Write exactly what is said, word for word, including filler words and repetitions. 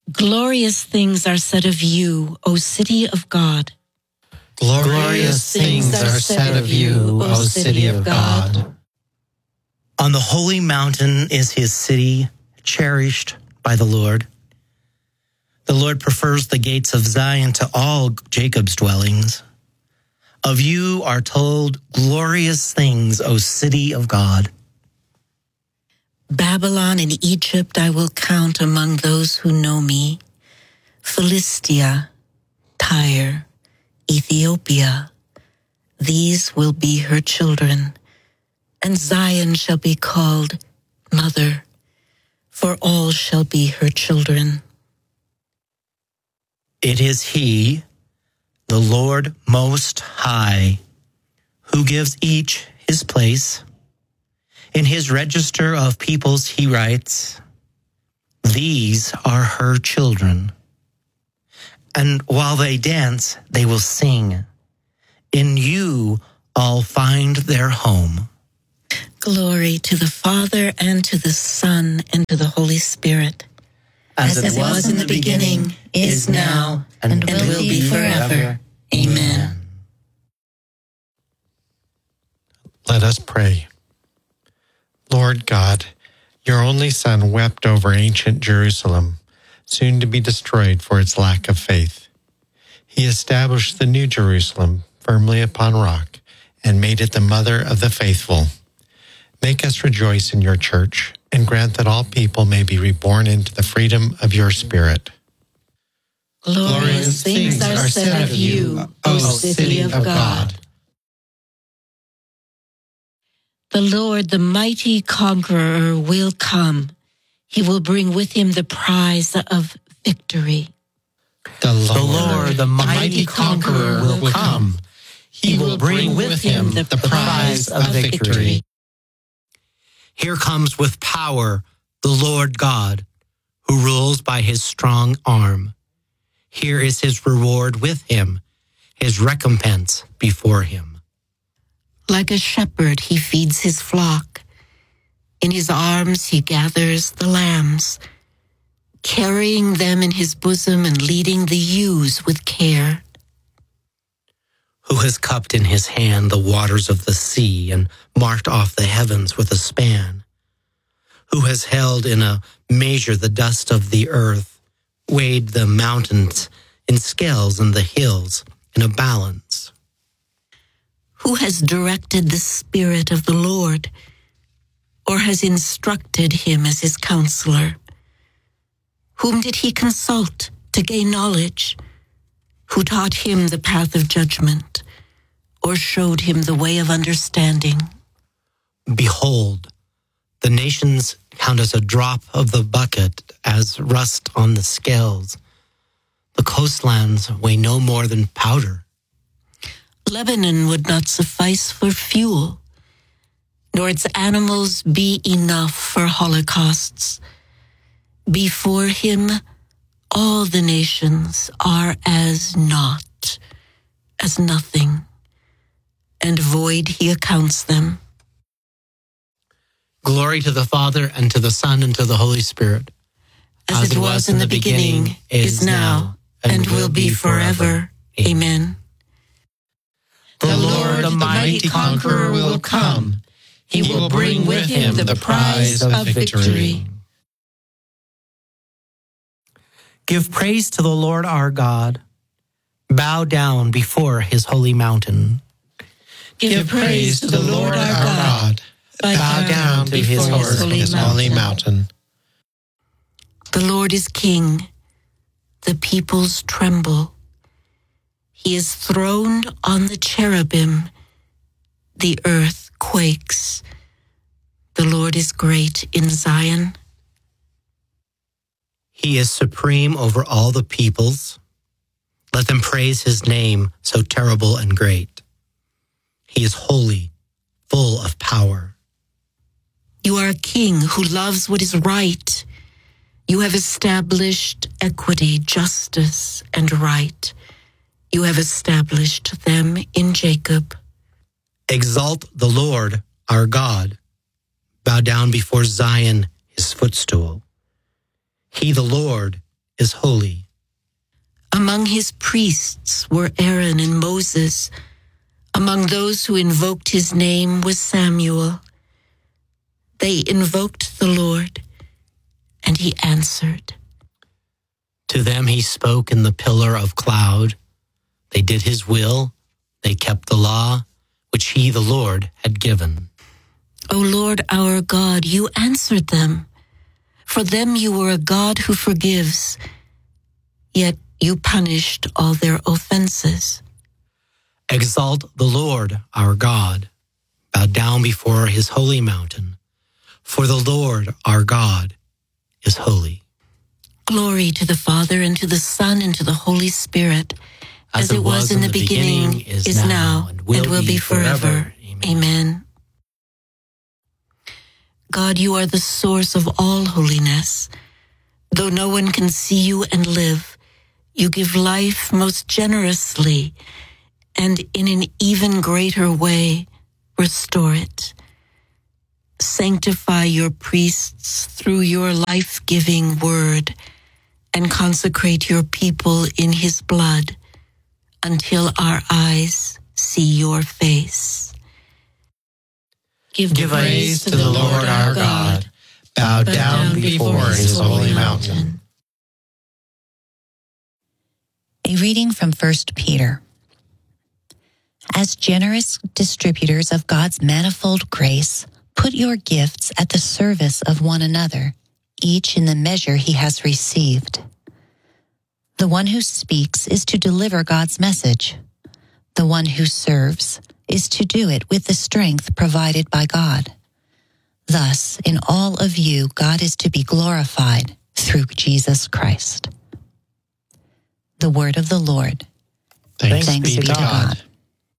Glorious things are said of you, O city of God. Glorious things are said of you, O city of God. On the holy mountain is his city, cherished by the Lord. The Lord prefers the gates of Zion to all Jacob's dwellings. Of you are told glorious things, O city of God. Babylon and Egypt I will count among those who know me. Philistia, Tyre, Ethiopia, these will be her children, and Zion shall be called mother, for all shall be her children. It is he, the Lord Most High, who gives each his place. In his register of peoples he writes, these are her children. And while they dance, they will sing. In you all find their home. Glory to the Father, and to the Son, and to the Holy Spirit. As, As it, it was, was in the beginning, is now, and, and will, will be forever. Amen. Let us pray. Lord God, your only Son wept over ancient Jerusalem, soon to be destroyed for its lack of faith. He established the new Jerusalem firmly upon rock and made it the mother of the faithful. Make us rejoice in your church and grant that all people may be reborn into the freedom of your Spirit. Glorious things are said of you, O city of God. The Lord, the mighty conqueror, will come. He will bring with him the prize of victory. The Lord, the, Lord, the mighty conqueror, will come. He will bring with him the prize of victory. Here comes with power the Lord God, who rules by his strong arm. Here is his reward with him, his recompense before him. Like a shepherd, he feeds his flock. In his arms he gathers the lambs, carrying them in his bosom and leading the ewes with care. Who has cupped in his hand the waters of the sea and marked off the heavens with a span? Who has held in a measure the dust of the earth, weighed the mountains in scales and the hills in a balance? Who has directed the Spirit of the Lord, or has instructed him as his counselor? Whom did he consult to gain knowledge? Who taught him the path of judgment, or showed him the way of understanding? Behold, the nations count as a drop of the bucket, as rust on the scales. The coastlands weigh no more than powder. Lebanon would not suffice for fuel, nor its animals be enough for holocausts. Before him, all the nations are as naught, as nothing, and void he accounts them. Glory to the Father, and to the Son, and to the Holy Spirit. As, As it was, was in the beginning, beginning is now, and, and will be forever. Amen. The Lord, the mighty conqueror, will come. He will bring with him the prize of victory. Give praise to the Lord our God. Bow down before his holy mountain. Give praise to the Lord our God. Bow down to his holy, his holy mountain. The Lord is king. The peoples tremble. He is throned on the cherubim. The earth quakes. The Lord is great in Zion. He is supreme over all the peoples. Let them praise his name, so terrible and great. He is holy, full of power. You are a king who loves what is right. You have established equity, justice, and right. You have established them in Jacob. Exalt the Lord, our God. Bow down before Zion, his footstool. He, the Lord, is holy. Among his priests were Aaron and Moses. Among those who invoked his name was Samuel. They invoked the Lord, and he answered. To them he spoke in the pillar of cloud. They did his will. They kept the law, which he, the Lord, had given. O Lord our God, you answered them. For them you were a God who forgives, yet you punished all their offenses. Exalt the Lord our God. Bow down before his holy mountain. For the Lord our God is holy. Glory to the Father, and to the Son, and to the Holy Spirit, as, as it was, was in the, the beginning, beginning is, is now, and will, and will be, be forever. forever. Amen. Amen. God, you are the source of all holiness. Though no one can see you and live, you give life most generously, and in an even greater way, restore it. Sanctify your priests through your life-giving word, and consecrate your people in his blood, until our eyes see your face. Give, Give praise to the Lord our God. Bow down before his holy mountain. A reading from First Peter. As generous distributors of God's manifold grace, put your gifts at the service of one another, each in the measure he has received. The one who speaks is to deliver God's message. The one who serves is to do it with the strength provided by God. Thus, in all of you, God is to be glorified through Jesus Christ. The word of the Lord. Thanks, Thanks be to God. God.